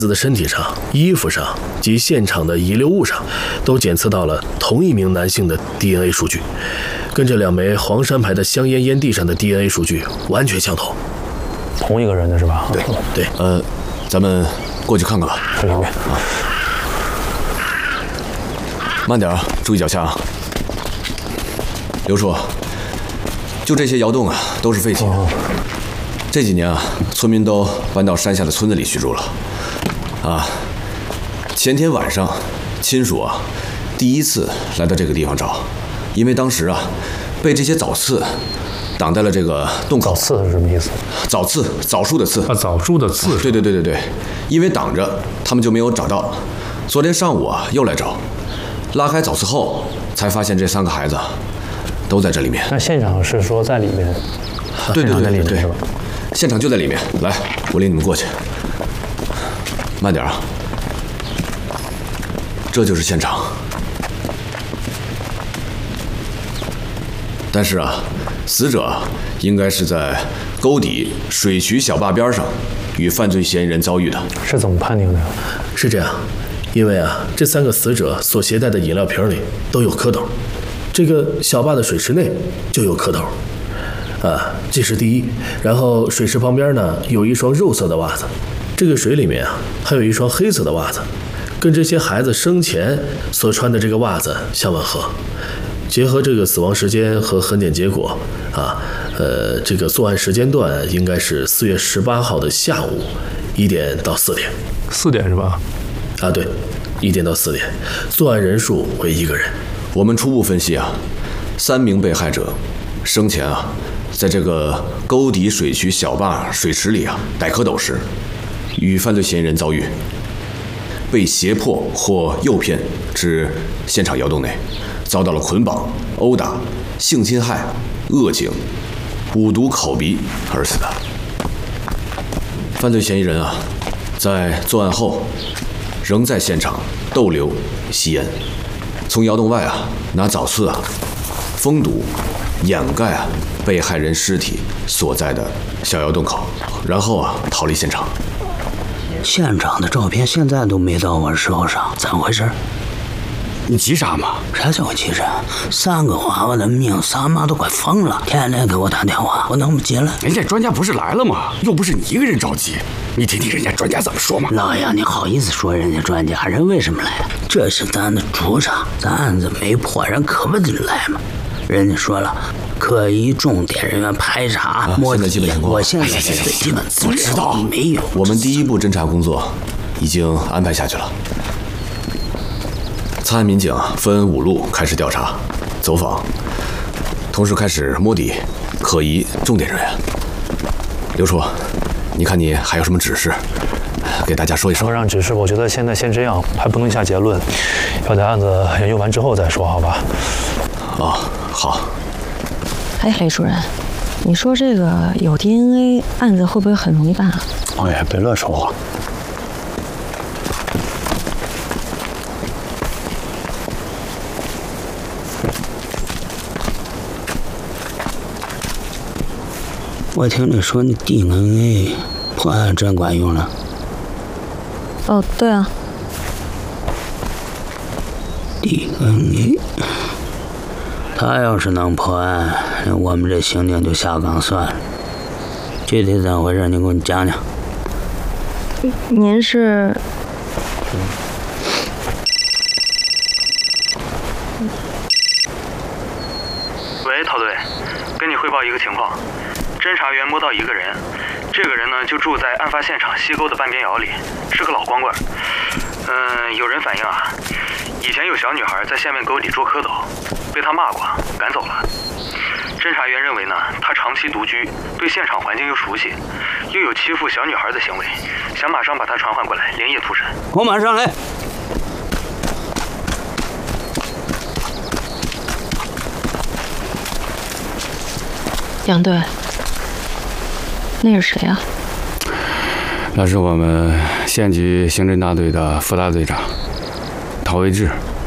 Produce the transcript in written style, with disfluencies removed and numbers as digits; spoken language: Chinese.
子的身体上、衣服上及现场的遗留物上，都检测到了同一名男性的 DNA 数据，跟这2枚黄山牌的香烟烟蒂上的 DNA 数据完全相同。 同一个人的是吧？ 对。 咱们过去看看吧。 是。 慢点啊，注意脚下啊。刘叔，就这些窑洞啊，都是废弃的。这几年啊，村民都搬到山下的村子里居住了。前天晚上，亲属啊，第一次来到这个地方找，因为当时啊，被这些枣刺挡在了这个洞口。 枣刺是什么意思？ 枣刺，枣树的刺。 枣树的刺。 对，因为挡着，他们就没有找到。昨天上午啊，又来找，拉开枣刺后，才发现这3个孩子都在这里面。 那现场是说在里面？ 对， 是吧？ 现场就在里面。来，我领你们过去。慢点啊。这就是现场。但是啊，死者应该是在沟底水渠小坝边上与犯罪嫌疑人遭遇的。 是怎么判定的？ 是这样，因为啊，这3个死者所携带的饮料瓶里都有蝌蚪，这个小坝的水池内就有蝌蚪。这是第一。然后水池旁边呢有一双肉色的袜子，这个水里面啊还有一双黑色的袜子，跟这些孩子生前所穿的这个袜子相吻合。结合这个死亡时间和痕检结果这个作案时间段应该是4月18号的下午1点到4点。 4点是吧？ 对，1点到4点。作案人数为1个人。 我们初步分析啊，3名被害者生前啊，在这个沟底水渠小坝水池里啊逮蝌蚪时，与犯罪嫌疑人遭遇，被胁迫或诱骗至现场窑洞内，遭到了捆绑、殴打、性侵害、恶警、捂毒口鼻而死的。犯罪嫌疑人啊，在作案后仍在现场逗留吸烟，从窑洞外啊拿枣刺啊封堵掩盖啊被害人尸体所在的小窑洞口，然后啊逃离现场。 现场的照片现在都没到我手上，怎么回事？ 你急啥嘛？ 啥叫我急啥？3个娃娃的命，三妈都快疯了，天天给我打电话，我能不接了？ 人家专家不是来了吗？又不是你一个人着急，你听听人家专家怎么说嘛。 老杨，你好意思说人家专家？人为什么来？这是咱的主场，咱案子没破，人可不得来嘛。人家说了，可疑重点人员排查摸底。我现在最基本资料没有。 我们第1步侦查工作已经安排下去了。参案民警分5路开始调查、走访，同时开始摸底可疑重点人员。刘叔，你看你还有什么指示，给大家说一说。 让指示，我觉得现在先这样，还不能下结论，要等案子研究完之后再说，好吧？ 好。 李主任，你说这个有 DNA， 案子会不会很容易办啊？ 别乱说话。我听你说你 DNA 破案真管用了。 对啊。 DNA， 他要是能破案，我们这刑警就下岗算了。具体怎么回事，你给我讲讲。 您是？ 喂，陶队，跟你汇报一个情况，侦查员摸到1个人，这个人呢就住在案发现场西沟的半边窑里，是个老光棍。有人反映啊，以前有小女孩在下面沟里捉蝌蚪，被他骂过，赶走了。侦查员认为呢，他长期独居，对现场环境又熟悉，又有欺负小女孩的行为，想马上把他传唤过来，连夜突审。 我马上来。 杨队，那是谁啊？ 那是我们县局刑侦大队的副大队长陶维志。